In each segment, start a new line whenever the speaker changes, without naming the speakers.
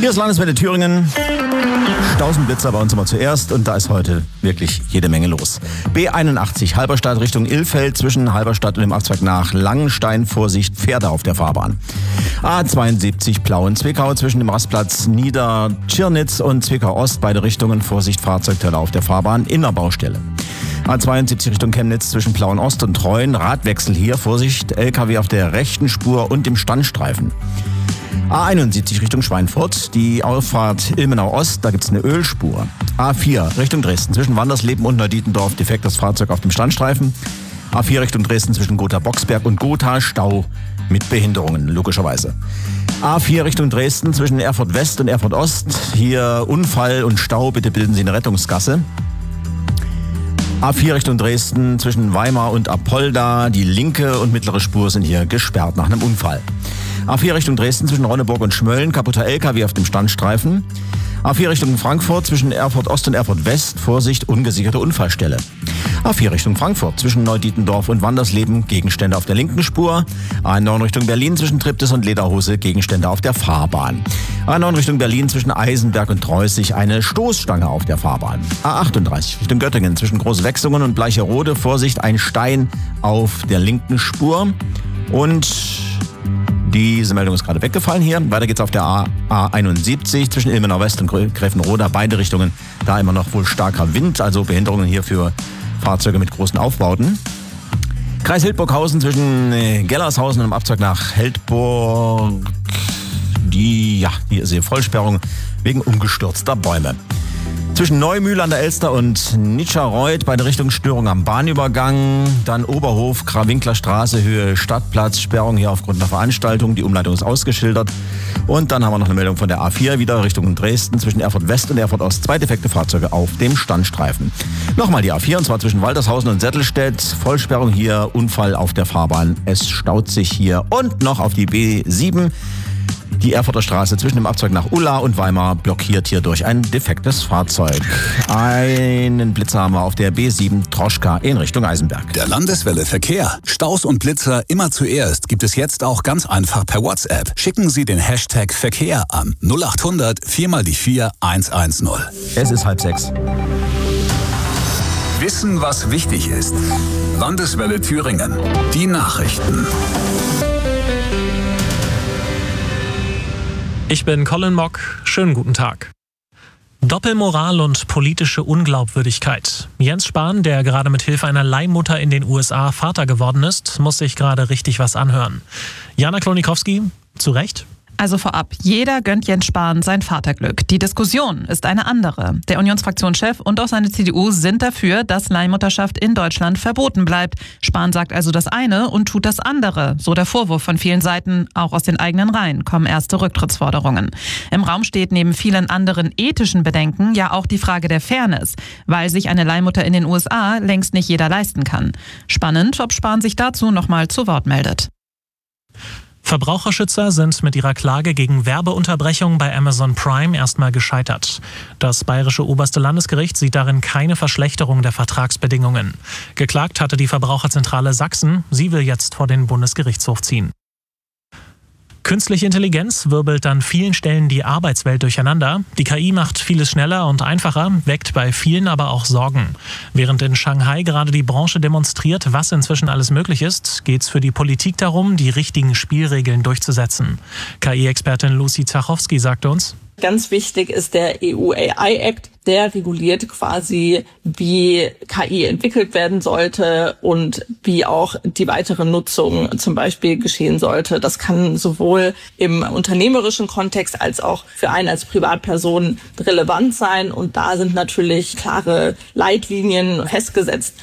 Hier ist Landeswelle Thüringen. Stausenblitzer bei uns immer zuerst und da ist heute wirklich jede Menge los. B81 Halberstadt Richtung Ilfeld zwischen Halberstadt und dem Abzweig nach Langenstein. Vorsicht, Pferde auf der Fahrbahn. A72 Plauen-Zwickau zwischen dem Rastplatz Niedertschirnitz und Zwickau Ost. Beide Richtungen. Vorsicht, Fahrzeugteile auf der Fahrbahn in der Baustelle. A72 Richtung Chemnitz zwischen Plauen Ost und Treuen. Radwechsel hier. Vorsicht, LKW auf der rechten Spur und im Standstreifen. A71 Richtung Schweinfurt, die Auffahrt Ilmenau Ost, da gibt es eine Ölspur. A4 Richtung Dresden zwischen Wandersleben und Neudietendorf, defektes Fahrzeug auf dem Standstreifen. A4 Richtung Dresden zwischen Gotha-Boxberg und Gotha, Stau mit Behinderungen, logischerweise. A4 Richtung Dresden zwischen Erfurt West und Erfurt Ost, hier Unfall und Stau, bitte bilden Sie eine Rettungsgasse. A4 Richtung Dresden zwischen Weimar und Apolda, die linke und mittlere Spur sind hier gesperrt nach einem Unfall. A4 Richtung Dresden zwischen Ronneburg und Schmölln, kaputter LKW auf dem Standstreifen. A4 Richtung Frankfurt zwischen Erfurt Ost und Erfurt West, Vorsicht, ungesicherte Unfallstelle. A4 Richtung Frankfurt zwischen Neudietendorf und Wandersleben, Gegenstände auf der linken Spur. A9 Richtung Berlin zwischen Triptis und Lederhose, Gegenstände auf der Fahrbahn. A9 Richtung Berlin zwischen Eisenberg und Treußig, eine Stoßstange auf der Fahrbahn. A38 Richtung Göttingen zwischen Großwechsungen und Bleicherode, Vorsicht, ein Stein auf der linken Spur. Und diese Meldung ist gerade weggefallen hier. Weiter geht's auf der A71 zwischen Ilmenau West und Gräfenroda. Beide Richtungen, da immer noch wohl starker Wind, also Behinderungen hier für Fahrzeuge mit großen Aufbauten. Kreis Hildburghausen zwischen Gellershausen und dem Abzweig nach Heldburg. Die ist hier Vollsperrung wegen umgestürzter Bäume. Zwischen Neumühl an der Elster und Nitscherreuth, beide Richtungen Störung am Bahnübergang. Dann Oberhof, Krawinkeler Straße, Höhe Stadtplatz, Sperrung hier aufgrund einer Veranstaltung. Die Umleitung ist ausgeschildert. Und dann haben wir noch eine Meldung von der A4, wieder Richtung Dresden, zwischen Erfurt West und Erfurt Ost. 2 defekte Fahrzeuge auf dem Standstreifen. Nochmal die A4, und zwar zwischen Waltershausen und Settelstedt. Vollsperrung hier, Unfall auf der Fahrbahn. Es staut sich hier. Und noch auf die B7. Die Erfurter Straße zwischen dem Abzweig nach Ulla und Weimar blockiert hier durch ein defektes Fahrzeug. Einen Blitzer haben wir auf der B7 Troschka in Richtung Eisenberg.
Der Landeswelle Verkehr. Staus und Blitzer immer zuerst gibt es jetzt auch ganz einfach per WhatsApp. Schicken Sie den Hashtag Verkehr an 0800 4x4 110.
Es ist 5:30.
Wissen, was wichtig ist. Landeswelle Thüringen. Die Nachrichten.
Ich bin Colin Mock. Schönen guten Tag. Doppelmoral und politische Unglaubwürdigkeit. Jens Spahn, der gerade mit Hilfe einer Leihmutter in den USA Vater geworden ist, muss sich gerade richtig was anhören. Jana Klonikowski, zu Recht?
Also vorab, jeder gönnt Jens Spahn sein Vaterglück. Die Diskussion ist eine andere. Der Unionsfraktionschef und auch seine CDU sind dafür, dass Leihmutterschaft in Deutschland verboten bleibt. Spahn sagt also das eine und tut das andere. So der Vorwurf von vielen Seiten. Auch aus den eigenen Reihen kommen erste Rücktrittsforderungen. Im Raum steht neben vielen anderen ethischen Bedenken ja auch die Frage der Fairness, weil sich eine Leihmutter in den USA längst nicht jeder leisten kann. Spannend, ob Spahn sich dazu nochmal zu Wort meldet.
Verbraucherschützer sind mit ihrer Klage gegen Werbeunterbrechung bei Amazon Prime erstmal gescheitert. Das bayerische oberste Landesgericht sieht darin keine Verschlechterung der Vertragsbedingungen. Geklagt hatte die Verbraucherzentrale Sachsen. Sie will jetzt vor den Bundesgerichtshof ziehen. Künstliche Intelligenz wirbelt an vielen Stellen die Arbeitswelt durcheinander. Die KI macht vieles schneller und einfacher, weckt bei vielen aber auch Sorgen. Während in Shanghai gerade die Branche demonstriert, was inzwischen alles möglich ist, geht es für die Politik darum, die richtigen Spielregeln durchzusetzen. KI-Expertin Lucy Zachowski sagte uns:
Ganz wichtig ist der EU AI Act. Der reguliert quasi, wie KI entwickelt werden sollte und wie auch die weitere Nutzung zum Beispiel geschehen sollte. Das kann sowohl im unternehmerischen Kontext als auch für einen als Privatperson relevant sein. Und da sind natürlich klare Leitlinien festgesetzt.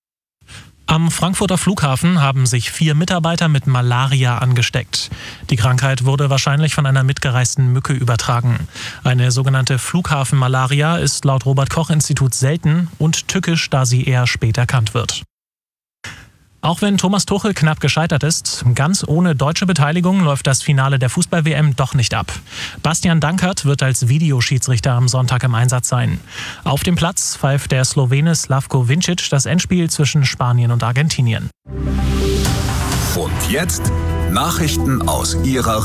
Am Frankfurter Flughafen haben sich 4 Mitarbeiter mit Malaria angesteckt. Die Krankheit wurde wahrscheinlich von einer mitgereisten Mücke übertragen. Eine sogenannte Flughafenmalaria ist laut Robert-Koch-Institut selten und tückisch, da sie eher spät erkannt wird. Auch wenn Thomas Tuchel knapp gescheitert ist, ganz ohne deutsche Beteiligung läuft das Finale der Fußball-WM doch nicht ab. Bastian Dankert wird als Videoschiedsrichter am Sonntag im Einsatz sein. Auf dem Platz pfeift der Slowene Slavko Vincic das Endspiel zwischen Spanien und Argentinien.
Und jetzt Nachrichten aus Ihrer